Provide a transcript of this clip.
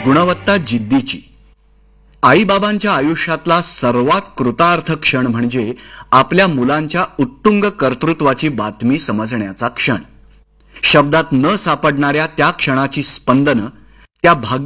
गुणवत्ता जिद्दीची. आईबाबांच्या आयुष्यातला सर्वात कृतार्थ क्षण म्हणजे आपल्या मुलांच्या उत्तुंग कर्तृत्वाची बातमी समजण्याचा क्षण. शब्दात न सापडणाऱ्या त्या क्षणाची स्पंदनं, त्या